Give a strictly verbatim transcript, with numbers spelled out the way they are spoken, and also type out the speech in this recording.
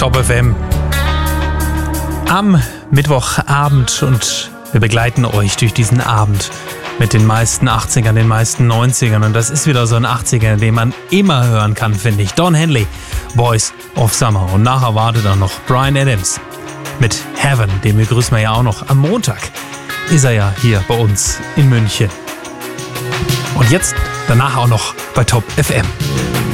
Top F M am Mittwochabend und wir begleiten euch durch diesen Abend mit den meisten achtzigern, den meisten neunzigern und das ist wieder so ein achtziger, den man immer hören kann, finde ich. Don Henley, Voice of Summer und nachher wartet dann noch Bryan Adams mit Heaven, den begrüßen wir ja auch noch. Am Montag ist er ja hier bei uns in München. Und jetzt danach auch noch bei Top F M.